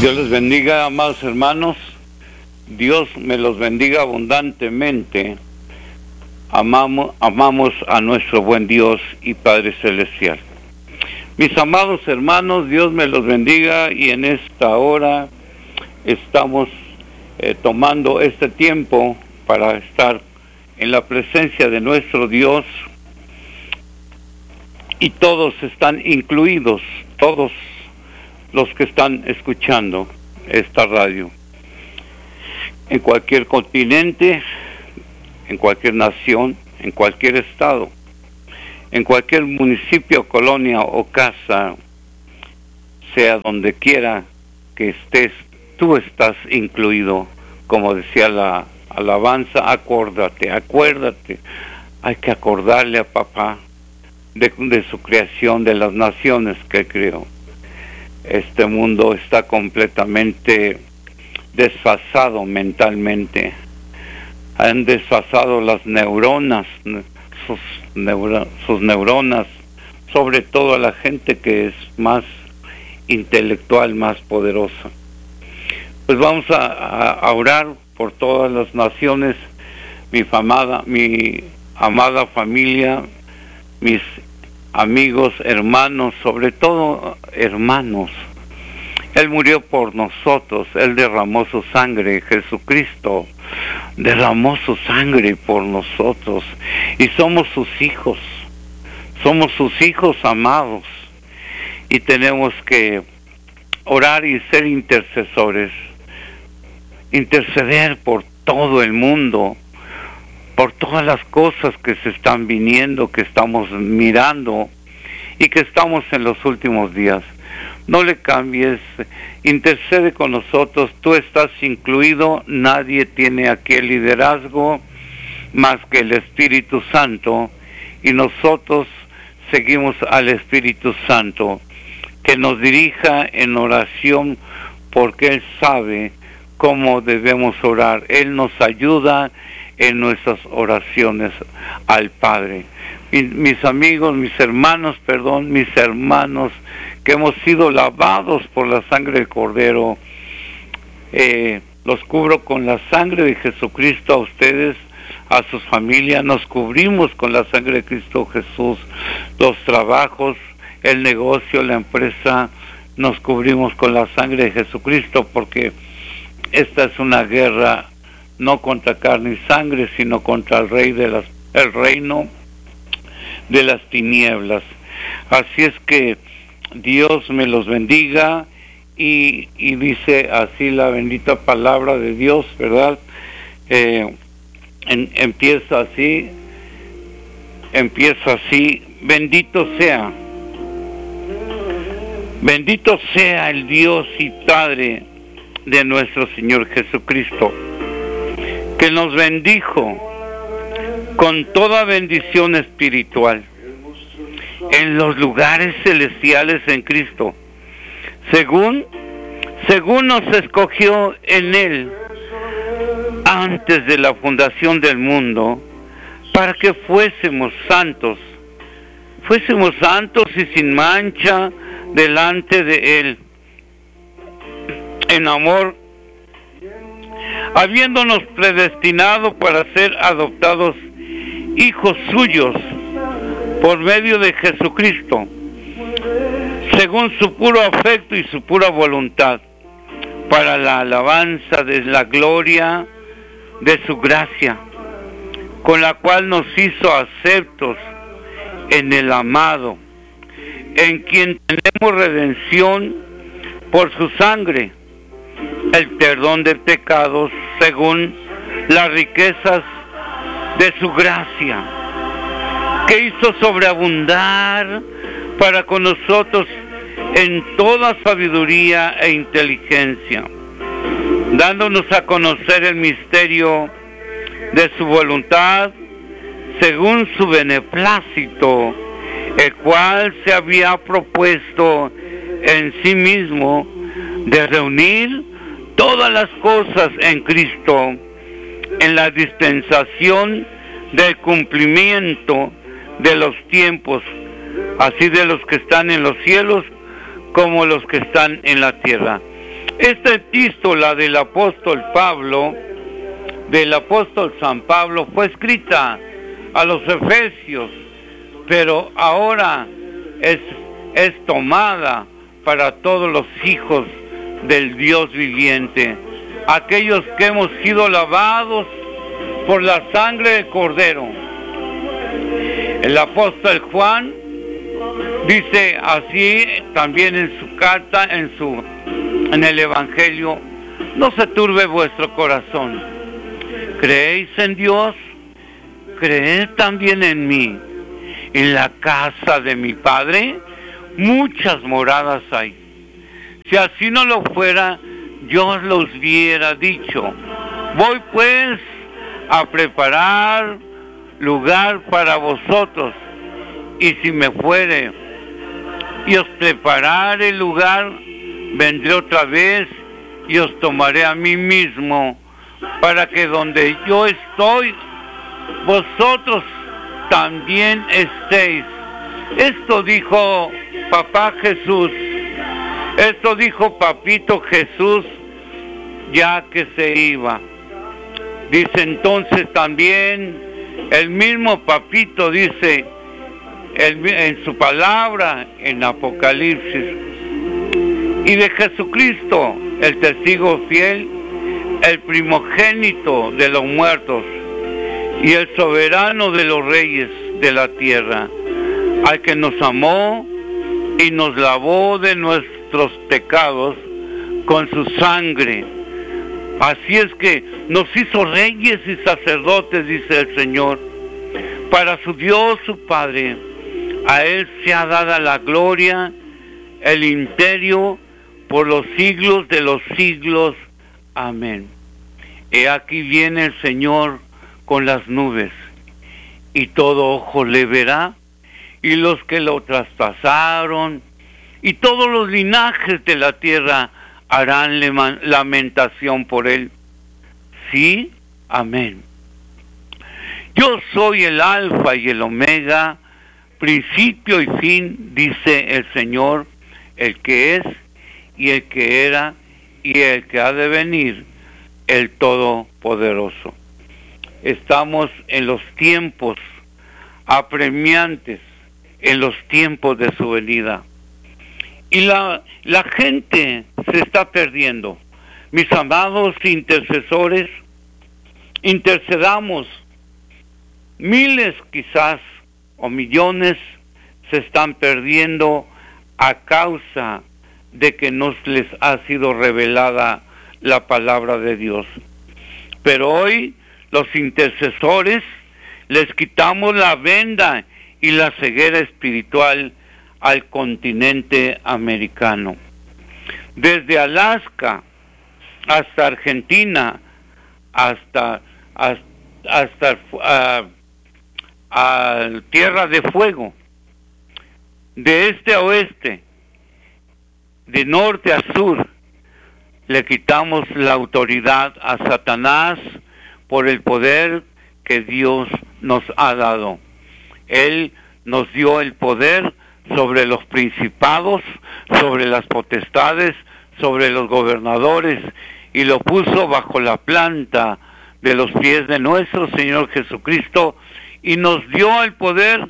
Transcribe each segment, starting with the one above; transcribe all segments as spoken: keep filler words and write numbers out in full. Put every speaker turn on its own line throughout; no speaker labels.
Dios les bendiga, amados hermanos. Dios me los bendiga abundantemente. Amamos, amamos a nuestro buen Dios y Padre Celestial. Mis amados hermanos, Dios me los bendiga, y en esta hora estamos eh, tomando este tiempo para estar en la presencia de nuestro Dios, y todos están incluidos, todos los que están escuchando esta radio, en cualquier continente, en cualquier nación, en cualquier estado, en cualquier municipio, colonia o casa, sea donde quiera que estés, tú estás incluido. Como decía la alabanza, acuérdate, acuérdate, hay que acordarle a papá de, de su creación, de las naciones que creó. Este mundo está completamente desfasado mentalmente. Han desfasado las neuronas, sus, neuro, sus neuronas, sobre todo a la gente que es más intelectual, más poderosa. Pues vamos a, a, a orar por todas las naciones, mi famada, mi amada familia, mis amigos, hermanos, sobre todo hermanos. Él murió por nosotros, Él derramó su sangre, Jesucristo derramó su sangre por nosotros, y somos sus hijos, somos sus hijos amados, y tenemos que orar y ser intercesores, interceder por todo el mundo, por todas las cosas que se están viniendo, que estamos mirando y que estamos en los últimos días. No le cambies, intercede con nosotros, tú estás incluido. Nadie tiene aquí el liderazgo más que el Espíritu Santo, y nosotros seguimos al Espíritu Santo, que nos dirija en oración, porque Él sabe cómo debemos orar. Él nos ayuda en nuestras oraciones al Padre. Mis, mis amigos, mis hermanos, perdón, mis hermanos, que hemos sido lavados por la sangre del Cordero, eh, los cubro con la sangre de Jesucristo a ustedes, a sus familias. Nos cubrimos con la sangre de Cristo Jesús, los trabajos, el negocio, la empresa, nos cubrimos con la sangre de Jesucristo, porque esta es una guerra no contra carne y sangre, sino contra el rey de las, el reino de las tinieblas. Así es que Dios me los bendiga, y, y dice así la bendita palabra de Dios, ¿verdad? Eh, en, empieza así, empieza así, bendito sea, bendito sea el Dios y Padre de nuestro Señor Jesucristo, que nos bendijo con toda bendición espiritual en los lugares celestiales en Cristo, según según nos escogió en Él antes de la fundación del mundo, para que fuésemos santos, fuésemos santos y sin mancha delante de Él, en amor, habiéndonos predestinado para ser adoptados hijos suyos por medio de Jesucristo, según su puro afecto y su pura voluntad, para la alabanza de la gloria de su gracia, con la cual nos hizo aceptos en el amado, en quien tenemos redención por su sangre, el perdón de pecados según las riquezas de su gracia, que hizo sobreabundar para con nosotros en toda sabiduría e inteligencia, dándonos a conocer el misterio de su voluntad, según su beneplácito, el cual se había propuesto en sí mismo de reunir todas las cosas en Cristo, en la dispensación del cumplimiento de los tiempos, así de los que están en los cielos como los que están en la tierra. Esta epístola del apóstol Pablo, del apóstol San Pablo, fue escrita a los efesios, pero ahora es, es tomada para todos los hijos del Dios viviente, aquellos que hemos sido lavados por la sangre del Cordero. El apóstol Juan dice así también en su carta, en su en el Evangelio: no se turbe vuestro corazón. ¿Creéis en Dios? Creed también en mí. En la casa de mi Padre muchas moradas hay. Si así no lo fuera, yo os lo hubiera dicho. Voy pues a preparar lugar para vosotros, y si me fuere y os preparare el lugar, vendré otra vez y os tomaré a mí mismo, para que donde yo estoy, vosotros también estéis. Esto dijo Papá Jesús, esto dijo Papito Jesús, ya que se iba. Dice entonces también, el mismo Papito dice el, en su palabra, en Apocalipsis, y de Jesucristo, el testigo fiel, el primogénito de los muertos y el soberano de los reyes de la tierra, al que nos amó y nos lavó de nuestros pecados con su sangre. Así es que nos hizo reyes y sacerdotes, dice el Señor, para su Dios, su Padre. A Él se ha dada la gloria, el imperio, por los siglos de los siglos. Amén. He aquí viene el Señor con las nubes, y todo ojo le verá, y los que lo traspasaron, y todos los linajes de la tierra harán lamentación por él. Sí, amén. Yo soy el alfa y el omega, principio y fin, dice el Señor, el que es, y el que era, y el que ha de venir, el Todopoderoso. Estamos en los tiempos apremiantes, en los tiempos de su venida. Y la, la gente se está perdiendo. Mis amados intercesores, intercedamos. Miles quizás o millones se están perdiendo a causa de que no les ha sido revelada la palabra de Dios. Pero hoy los intercesores les quitamos la venda y la ceguera espiritual al continente americano. Desde Alaska hasta Argentina, hasta, hasta, hasta uh, a Tierra de Fuego, de este a oeste, de norte a sur, le quitamos la autoridad a Satanás por el poder que Dios nos ha dado. Él nos dio el poder sobre los principados, sobre las potestades, sobre los gobernadores, y lo puso bajo la planta de los pies de nuestro Señor Jesucristo, y nos dio el poder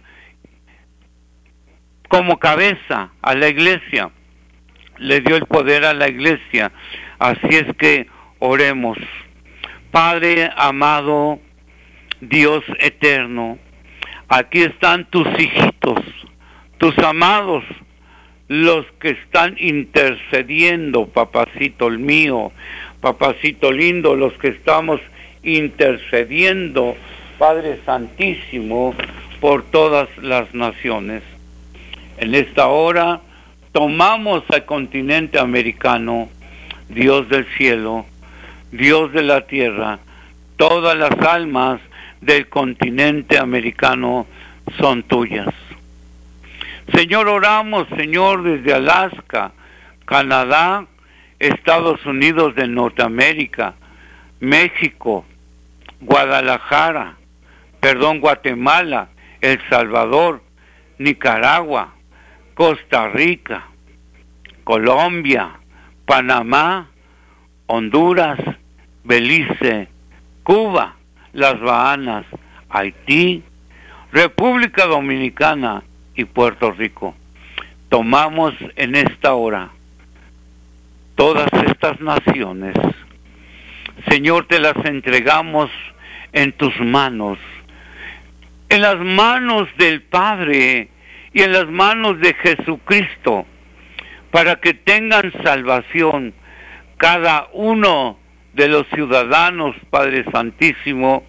como cabeza a la iglesia. Le dio el poder a la iglesia. Así es que oremos. Padre amado, Dios eterno, aquí están tus hijitos, tus amados, los que están intercediendo, papacito mío, papacito lindo, los que estamos intercediendo, Padre Santísimo, por todas las naciones. En esta hora tomamos al continente americano, Dios del cielo, Dios de la tierra. Todas las almas del continente americano son tuyas. Señor, oramos, Señor, desde Alaska, Canadá, Estados Unidos de Norteamérica, México, Guadalajara, perdón, Guatemala, El Salvador, Nicaragua, Costa Rica, Colombia, Panamá, Honduras, Belice, Cuba, las Bahamas, Haití, República Dominicana y Puerto Rico. Tomamos en esta hora todas estas naciones. Señor, te las entregamos en tus manos, en las manos del Padre y en las manos de Jesucristo, para que tengan salvación cada uno de los ciudadanos, Padre Santísimo,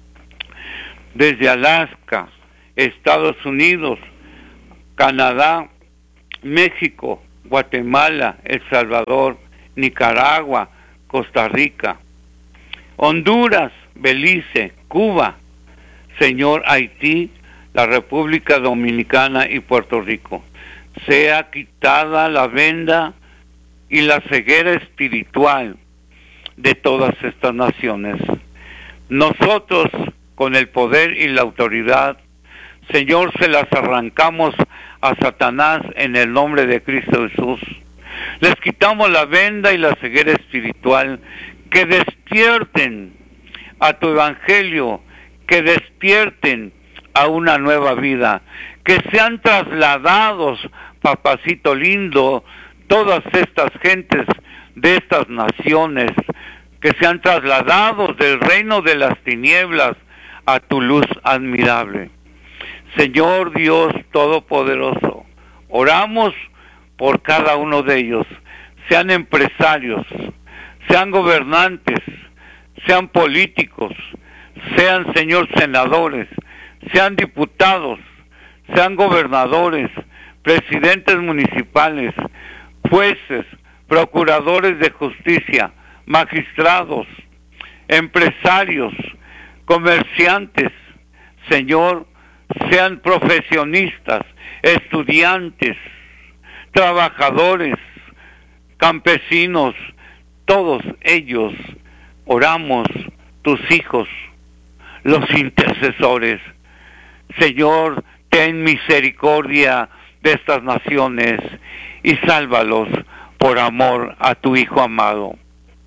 desde Alaska, Estados Unidos, Canadá, México, Guatemala, El Salvador, Nicaragua, Costa Rica, Honduras, Belice, Cuba, Señor, Haití, la República Dominicana y Puerto Rico. Sea quitada la venda y la ceguera espiritual de todas estas naciones. Nosotros, con el poder y la autoridad, Señor, se las arrancamos a Satanás en el nombre de Cristo Jesús. Les quitamos la venda y la ceguera espiritual. Que despierten a tu evangelio, que despierten a una nueva vida, que sean trasladados, papacito lindo, todas estas gentes de estas naciones, que sean trasladados del reino de las tinieblas a tu luz admirable. Señor Dios Todopoderoso, oramos por cada uno de ellos, sean empresarios, sean gobernantes, sean políticos, sean, Señor, senadores, sean diputados, sean gobernadores, presidentes municipales, jueces, procuradores de justicia, magistrados, empresarios, comerciantes, Señor, sean profesionistas, estudiantes, trabajadores, campesinos, todos ellos, oramos, tus hijos, los intercesores. Señor, ten misericordia de estas naciones y sálvalos por amor a tu Hijo amado.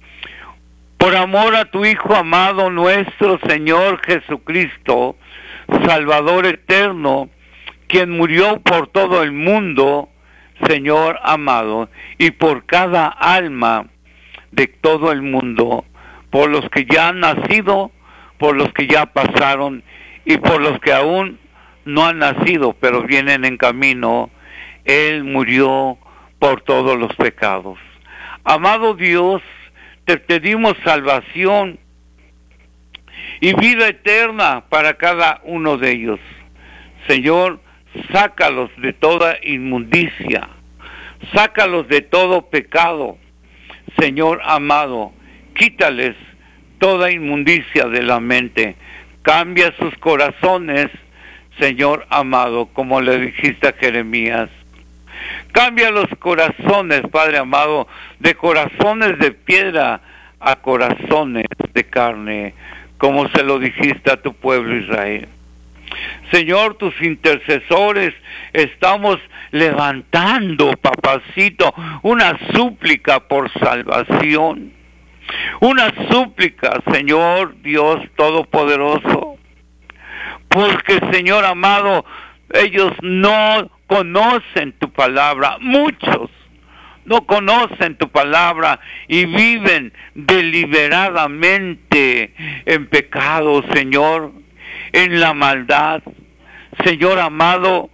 Por amor a tu Hijo amado, nuestro Señor Jesucristo, Salvador eterno, quien murió por todo el mundo, Señor amado, y por cada alma de todo el mundo, por los que ya han nacido, por los que ya pasaron y por los que aún no han nacido, pero vienen en camino. Él murió por todos los pecados. Amado Dios, te pedimos salvación y vida eterna para cada uno de ellos. Señor, sácalos de toda inmundicia, sácalos de todo pecado. Señor amado, quítales toda inmundicia de la mente, cambia sus corazones, Señor amado, como le dijiste a Jeremías. Cambia los corazones, Padre amado, de corazones de piedra a corazones de carne, como se lo dijiste a tu pueblo Israel. Señor, tus intercesores, estamos levantando, papacito, una súplica por salvación. Una súplica, Señor Dios Todopoderoso. Porque, Señor amado, ellos no conocen tu palabra. Muchos no conocen tu palabra y viven deliberadamente en pecado, Señor, en la maldad. Señor amado,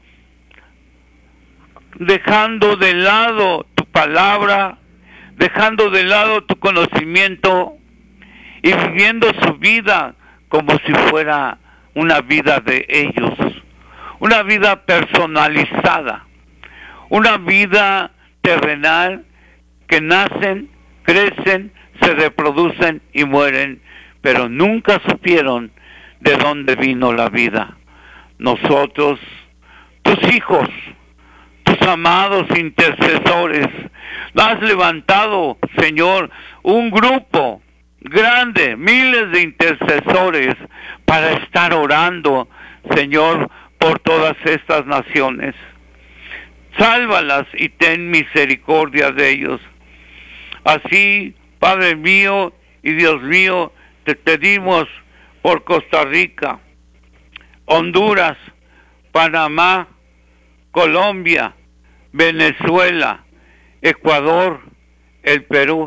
dejando de lado tu palabra, dejando de lado tu conocimiento y viviendo su vida como si fuera una vida de ellos, una vida personalizada, una vida terrenal que nacen, crecen, se reproducen y mueren, pero nunca supieron de dónde vino la vida. Nosotros, tus hijos, tus amados intercesores, has levantado, Señor, un grupo grande, miles de intercesores para estar orando, Señor, por todas estas naciones. Sálvalas y ten misericordia de ellos. Así, Padre mío y Dios mío, te pedimos por Costa Rica, Honduras, Panamá, Colombia, Venezuela, Ecuador, el Perú,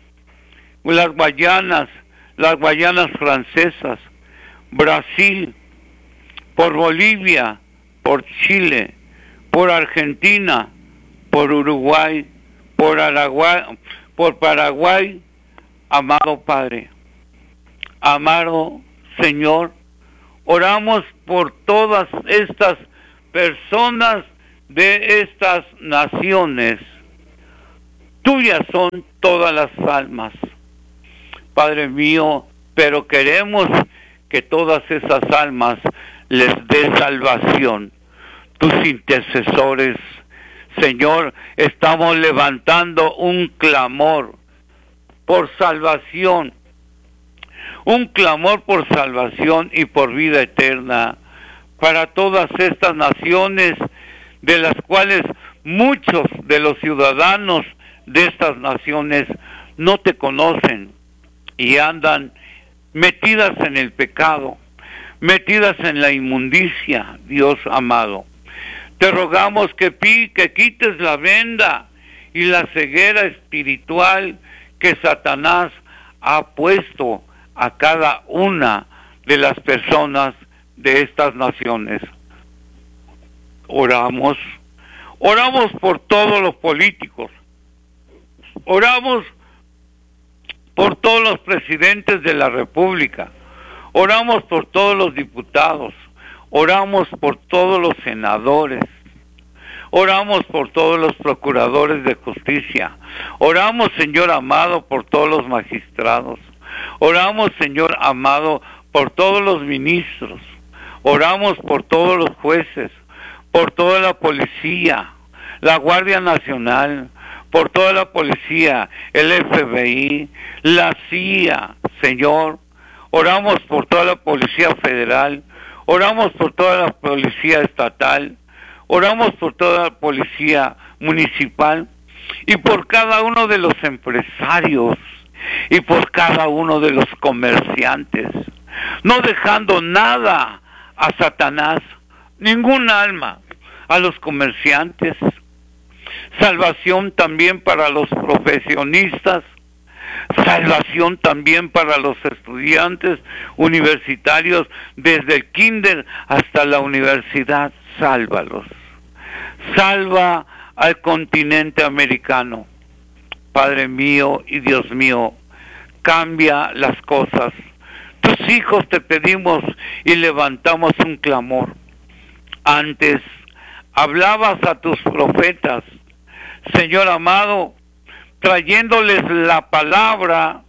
las Guayanas, las Guayanas francesas, Brasil, por Bolivia, por Chile, por Argentina, por Uruguay, por Araguay, por Paraguay, amado Padre, amado Señor, oramos por todas estas personas de estas naciones. Tuyas son todas las almas, Padre mío, pero queremos que todas esas almas les dé salvación. Tus intercesores, Señor, estamos levantando un clamor por salvación, un clamor por salvación y por vida eterna para todas estas naciones, de las cuales muchos de los ciudadanos de estas naciones no te conocen y andan metidas en el pecado, metidas en la inmundicia, Dios amado. Te rogamos que, pi, que quites la venda y la ceguera espiritual que Satanás ha puesto a cada una de las personas de estas naciones. Oramos, oramos por todos los políticos, oramos por todos los presidentes de la República, oramos por todos los diputados, oramos por todos los senadores, oramos por todos los procuradores de justicia, oramos, Señor amado, por todos los magistrados, oramos, Señor amado, por todos los ministros, oramos por todos los jueces, por toda la policía, la Guardia Nacional, por toda la policía, el F B I, la C I A, Señor. Oramos por toda la policía federal, oramos por toda la policía estatal, oramos por toda la policía municipal y por cada uno de los empresarios y por cada uno de los comerciantes, no dejando nada a Satanás, ningún alma, a los comerciantes, salvación también para los profesionistas, salvación también para los estudiantes universitarios, desde el kinder hasta la universidad. Sálvalos, salva al continente americano, Padre mío y Dios mío, cambia las cosas. Tus hijos te pedimos y levantamos un clamor. Antes hablabas a tus profetas, Señor amado, trayéndoles la palabra,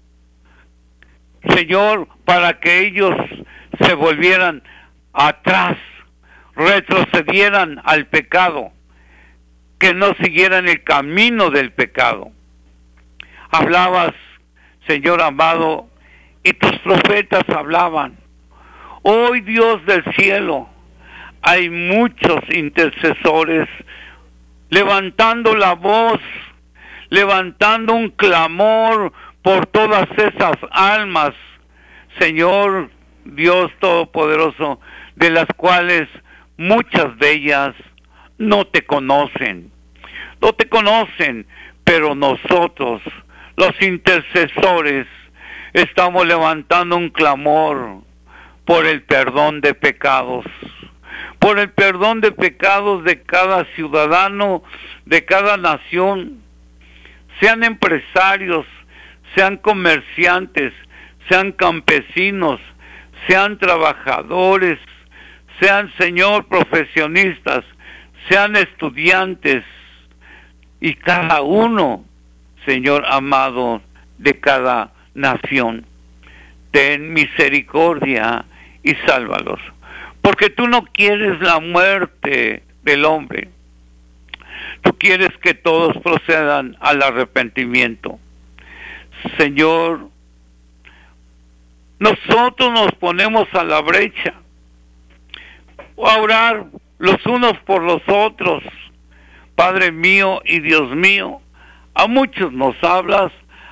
Señor, para que ellos se volvieran atrás, retrocedieran al pecado, que no siguieran el camino del pecado. Hablabas, Señor amado, y tus profetas hablaban. Hoy, Dios del cielo, hay muchos intercesores levantando la voz, levantando un clamor por todas esas almas, Señor Dios Todopoderoso, de las cuales muchas de ellas no te conocen, no te conocen, pero nosotros, los intercesores, estamos levantando un clamor por el perdón de pecados, por el perdón de pecados de cada ciudadano, de cada nación, sean empresarios, sean comerciantes, sean campesinos, sean trabajadores, sean, Señor, profesionistas, sean estudiantes, y cada uno, Señor amado, de cada nación. Ten misericordia y sálvalos, porque tú no quieres la muerte del hombre. Tú quieres que todos procedan al arrepentimiento. Señor, nosotros nos ponemos a la brecha a orar los unos por los otros. Padre mío y Dios mío, a muchos nos hablas,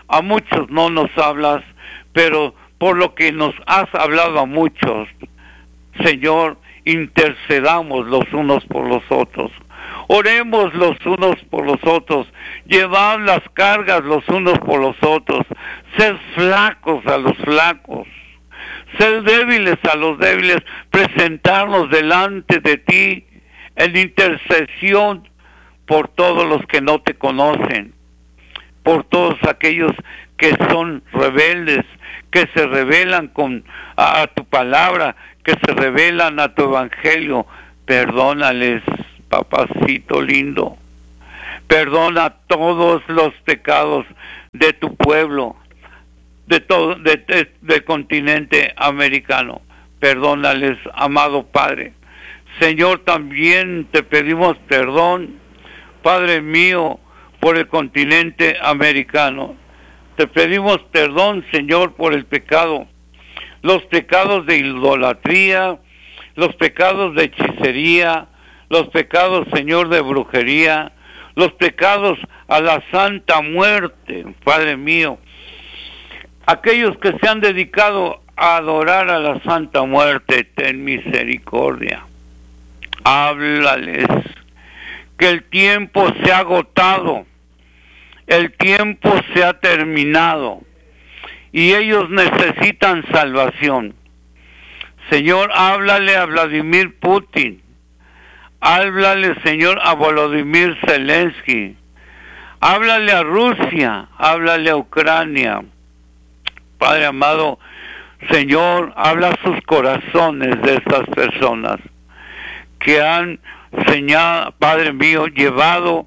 A muchos no nos hablas, pero por lo que nos has hablado a muchos, Señor, intercedamos los unos por los otros. Oremos los unos por los otros. Llevad las cargas los unos por los otros. Sed flacos a los flacos. Sed débiles a los débiles. Presentarnos delante de ti en intercesión por todos los que no te conocen, por todos aquellos que son rebeldes, que se rebelan con a, a tu palabra, que se rebelan a tu evangelio. Perdónales, papacito lindo. Perdona todos los pecados de tu pueblo, de todo, de, de, del continente americano. Perdónales, amado Padre. Señor, también te pedimos perdón, Padre mío, por el continente americano. Te pedimos perdón, Señor, por el pecado, los pecados de idolatría, los pecados de hechicería, los pecados, Señor, de brujería, los pecados a la santa muerte, Padre mío. Aquellos que se han dedicado a adorar a la santa muerte, ten misericordia. Háblales, que el tiempo se ha agotado, el tiempo se ha terminado y ellos necesitan salvación. Señor, háblale a Vladimir Putin, háblale, Señor, a Volodymyr Zelensky, háblale a Rusia, háblale a Ucrania. Padre amado, Señor, habla a sus corazones de estas personas que han, Señor, Padre mío, llevado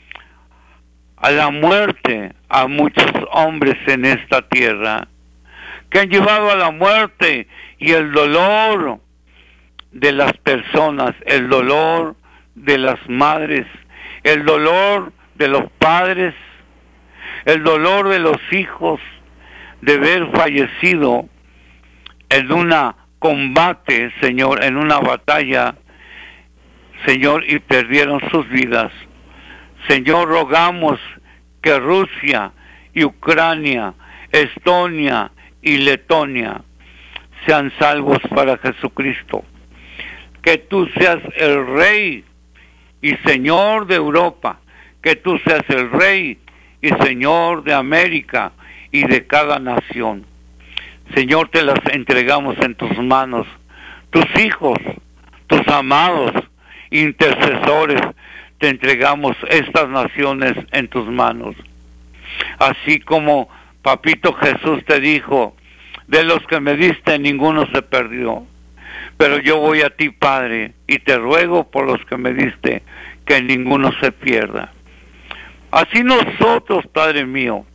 a la muerte a muchos hombres en esta tierra, que han llevado a la muerte y el dolor de las personas, el dolor de las madres, el dolor de los padres, el dolor de los hijos de haber fallecido en un combate, Señor, en una batalla, Señor, y perdieron sus vidas. Señor, rogamos que Rusia y Ucrania, Estonia y Letonia sean salvos para Jesucristo. Que tú seas el Rey y Señor de Europa, que tú seas el Rey y Señor de América y de cada nación. Señor, te las entregamos en tus manos, tus hijos, tus amados intercesores, te entregamos estas naciones en tus manos. Así como Papito Jesús te dijo, de los que me diste ninguno se perdió, pero yo voy a ti, Padre, y te ruego por los que me diste, que ninguno se pierda. Así nosotros, Padre mío,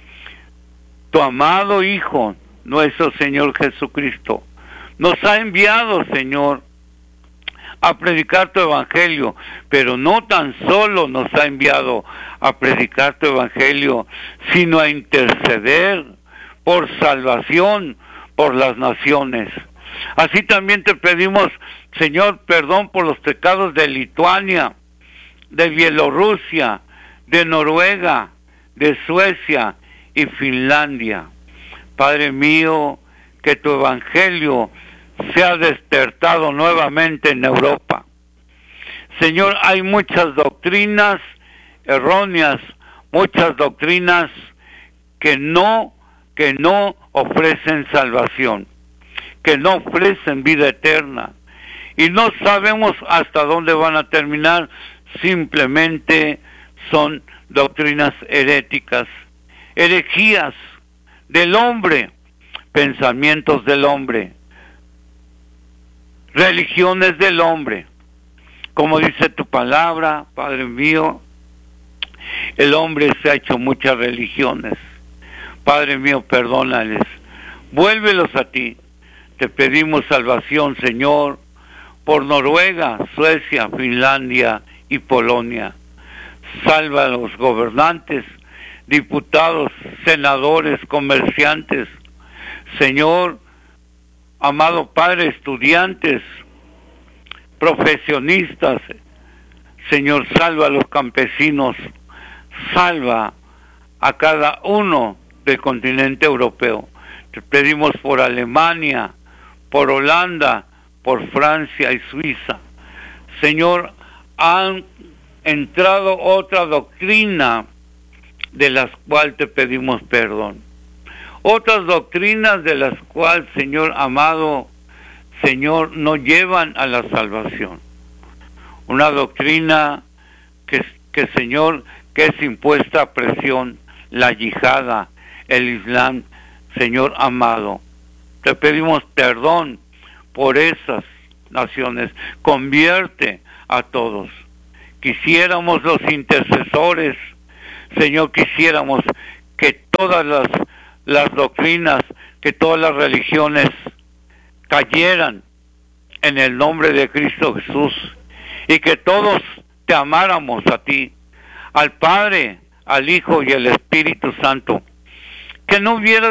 tu amado Hijo, nuestro Señor Jesucristo, nos ha enviado, Señor, a predicar tu evangelio, pero no tan solo nos ha enviado a predicar tu evangelio, sino a interceder por salvación por las naciones. Así también te pedimos, Señor, perdón por los pecados de Lituania, de Bielorrusia, de Noruega, de Suecia y Finlandia. Padre mío, que tu evangelio se ha despertado nuevamente en Europa. Señor, hay muchas doctrinas erróneas, muchas doctrinas que no, que no ofrecen salvación, que no ofrecen vida eterna, y no sabemos hasta dónde van a terminar. Simplemente son doctrinas heréticas, herejías del hombre, pensamientos del hombre, religiones del hombre. Como dice tu palabra, Padre mío, el hombre se ha hecho muchas religiones. Padre mío, perdónales, vuélvelos a ti. Te pedimos salvación, Señor, por Noruega, Suecia, Finlandia y Polonia. Salva a los gobernantes, diputados, senadores, comerciantes. Señor, amado Padre, estudiantes, profesionistas. Señor, salva a los campesinos, salva a cada uno del continente europeo. Te pedimos por Alemania, por Holanda, por Francia y Suiza. Señor, han entrado otra doctrina de las cuales te pedimos perdón. Otras doctrinas de las cuales, Señor amado, Señor, no llevan a la salvación. Una doctrina que, que Señor, que es impuesta a presión, la yihada, el Islam. Señor amado, te pedimos perdón por esas naciones. Convierte a todos. Quisiéramos los intercesores, Señor, quisiéramos que todas las, las doctrinas, que todas las religiones cayeran en el nombre de Cristo Jesús y que todos te amáramos a ti, al Padre, al Hijo y al Espíritu Santo. Que no hubiera